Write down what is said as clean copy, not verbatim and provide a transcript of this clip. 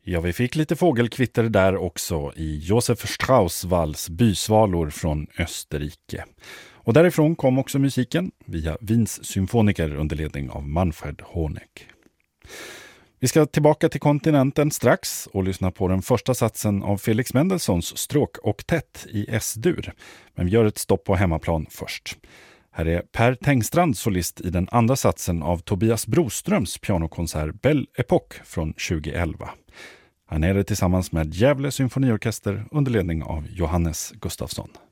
Ja, vi fick lite fågelkvitter där också i Josef Strauss vals Bysvalor från Österrike. Och därifrån kom också musiken via Wiens symfoniker under ledning av Manfred Honeck. Vi ska tillbaka till kontinenten strax och lyssna på den första satsen av Felix Mendelssohns stråkoktett i S-dur. Men vi gör ett stopp på hemmaplan först. Här är Per Tengstrand solist i den andra satsen av Tobias Broströms pianokonsert Belle Époque från 2011. Han är det tillsammans med Gävle symfoniorkester under ledning av Johannes Gustafsson.